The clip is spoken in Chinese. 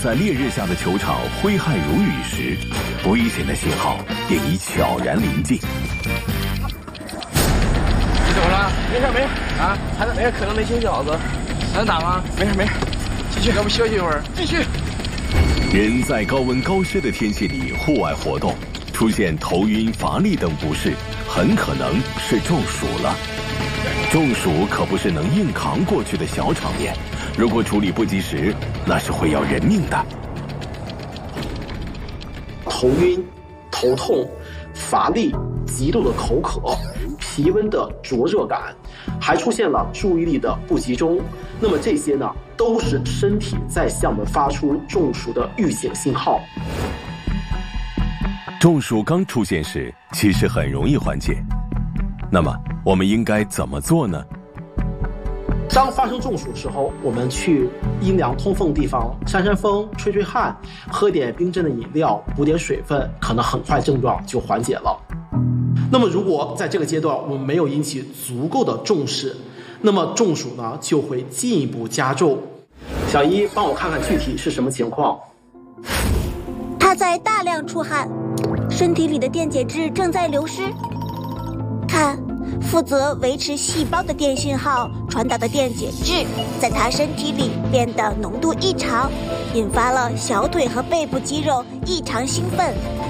在烈日下的球场挥汗如雨时，危险的信号也已悄然临近。 你怎么了？没事没事啊，还能没事，可能没休息好子，还能打吗？没事没事，继续，咱们休息一会儿，继续。 人在高温高湿的天气里户外活动，出现头晕、乏力等不适，很可能是中暑了。中暑可不是能硬扛过去的小场面，如果处理不及时，那是会要人命的。 头晕、头痛、乏力、极度的口渴、皮温的灼热感，还出现了注意力的不集中。那么这些呢，都是身体在向我们发出中暑的预警信号。 中暑刚出现时，其实很容易缓解。那么我们应该怎么做呢？ 当发生中暑时候，我们去阴凉通风的地方扇扇风、吹吹汗，喝点冰镇的饮料，补点水分，可能很快症状就缓解了。那么如果在这个阶段我们没有引起足够的重视，那么中暑呢就会进一步加重。小一，帮我看看具体是什么情况。 他在大量出汗，身体里的电解质正在流失。看，负责维持细胞的电信号传导的电解质，在他身体里变得浓度异常，引发了小腿和背部肌肉异常兴奋。